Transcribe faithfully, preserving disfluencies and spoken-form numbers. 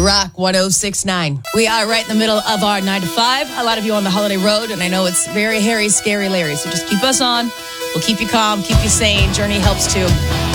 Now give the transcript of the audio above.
Rock one oh six point nine. We are right in the middle of our nine to five. A lot of you on the holiday road, and I know it's very hairy, scary, Larry. So just keep us on. We'll keep you calm, keep you sane. Journey helps too.